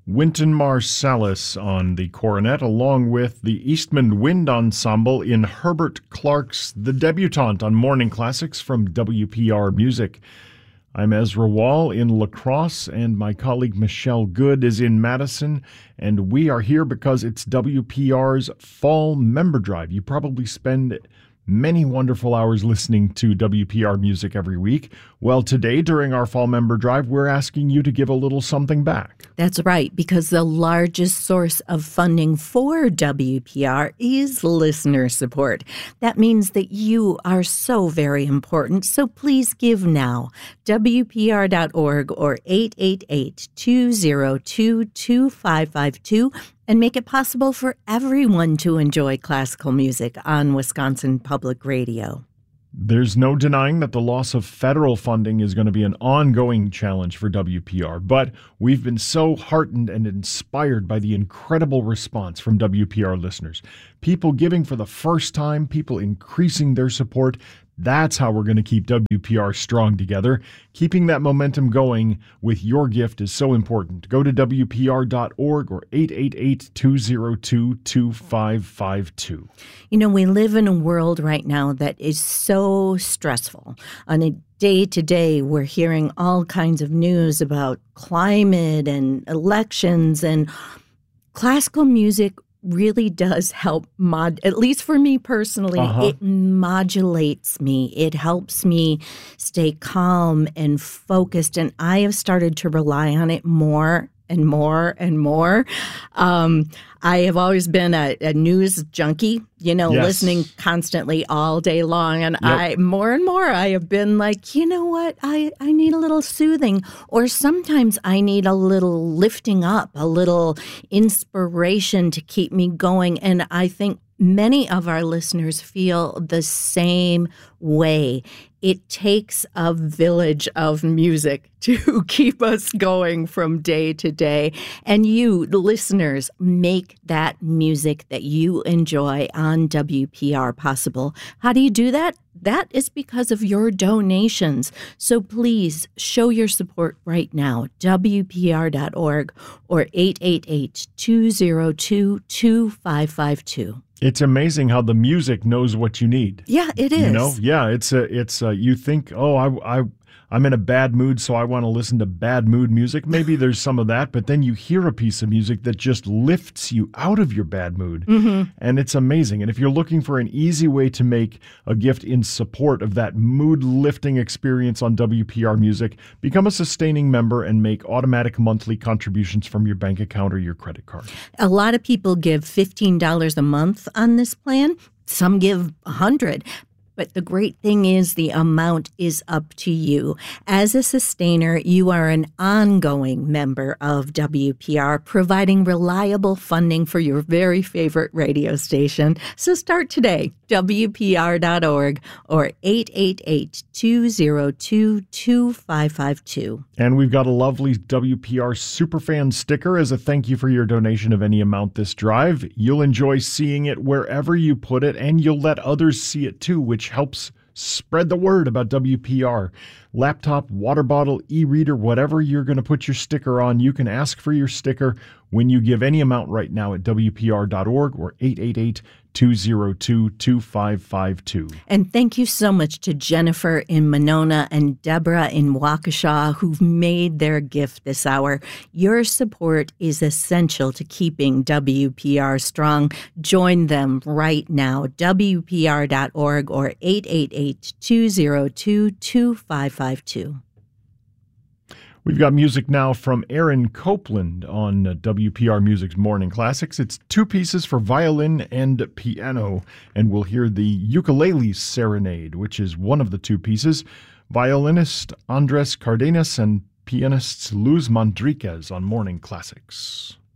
Wynton Marsalis on the cornet, along with the Eastman Wind Ensemble in Herbert Clark's The Debutante on Morning Classics from WPR Music. I'm Ezra Wall in La Crosse, and my colleague Michelle Good is in Madison, and we are here because it's WPR's Fall Member Drive. You probably spend many wonderful hours listening to WPR music every week. Well, today, during our Fall Member Drive, we're asking you to give a little something back. That's right, because the largest source of funding for WPR is listener support. That means that you are so very important, so please give now. WPR.org or 888-202-2552 and make it possible for everyone to enjoy classical music on Wisconsin Public Radio. There's no denying that the loss of federal funding is going to be an ongoing challenge for WPR, but we've been so heartened and inspired by the incredible response from WPR listeners. People giving for the first time, people increasing their support. That's how we're going to keep WPR strong together. Keeping that momentum going with your gift is so important. Go to WPR.org or 888-202-2552. You know, we live in a world right now that is so stressful. On a day-to-day, we're hearing all kinds of news about climate and elections, and classical music really does help at least for me personally, It modulates me. It helps me stay calm and focused, and I have started to rely on it more and more and more. I have always been a news junkie, listening constantly all day long. And more and more, I have been like, you know what? I need a little soothing, or sometimes I need a little lifting up, a little inspiration to keep me going. And I think many of our listeners feel the same way. It takes a village of music to keep us going from day to day. And you, the listeners, make that music that you enjoy on WPR possible. How do you do that? That is because of your donations. So please show your support right now. WPR.org or 888-202-2552. It's amazing how the music knows what you need. Yeah, it is. It's you think, I'm in a bad mood, so I want to listen to bad mood music. Maybe there's some of that, but then you hear a piece of music that just lifts you out of your bad mood. And it's amazing. And if you're looking for an easy way to make a gift in support of that mood-lifting experience on WPR music, become a sustaining member and make automatic monthly contributions from your bank account or your credit card. A lot of people give $15 a month on this plan. Some give $100. But the great thing is the amount is up to you. As a sustainer, you are an ongoing member of WPR, providing reliable funding for your very favorite radio station. So start today, WPR.org or 888-202-2552. And we've got a lovely WPR Superfan sticker as a thank you for your donation of any amount this drive. You'll enjoy seeing it wherever you put it, and you'll let others see it too, which helps spread the word about WPR. Laptop, water bottle, e-reader, whatever you're going to put your sticker on, you can ask for your sticker when you give any amount right now at WPR.org or 888-202-2552. And thank you so much to Jennifer in Monona and Deborah in Waukesha who've made their gift this hour. Your support is essential to keeping WPR strong. Join them right now, WPR.org or 888-202-2552. We've got music now from Aaron Copland on WPR Music's Morning Classics. It's two pieces for violin and piano, and we'll hear the Ukulele Serenade, which is one of the two pieces. Violinist Andres Cardenas and pianists Luz Mandriquez on Morning Classics.